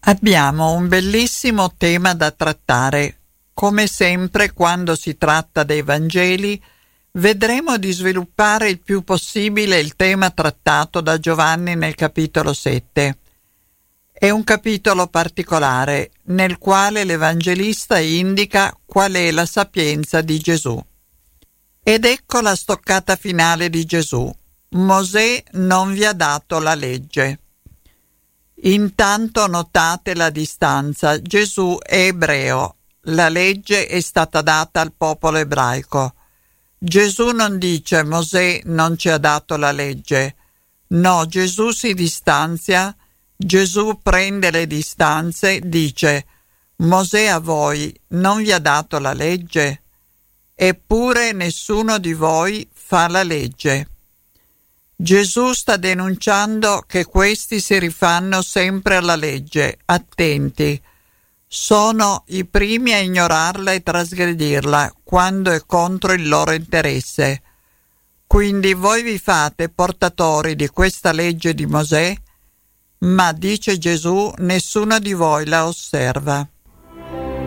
Abbiamo un bellissimo tema da trattare. Come sempre, quando si tratta dei Vangeli, vedremo di sviluppare il più possibile il tema trattato da Giovanni nel capitolo 7. È un capitolo particolare, nel quale l'Evangelista indica qual è la sapienza di Gesù. Ed ecco la stoccata finale di Gesù. Mosè non vi ha dato la legge. Intanto notate la distanza. Gesù è ebreo. La legge è stata data al popolo ebraico. Gesù non dice Mosè non ci ha dato la legge. No, Gesù si distanzia. Gesù prende le distanze, dice Mosè a voi non vi ha dato la legge? Eppure nessuno di voi fa la legge. Gesù sta denunciando che questi si rifanno sempre alla legge, attenti. Sono i primi a ignorarla e trasgredirla quando è contro il loro interesse. Quindi voi vi fate portatori di questa legge di Mosè? Ma, dice Gesù, nessuno di voi la osserva.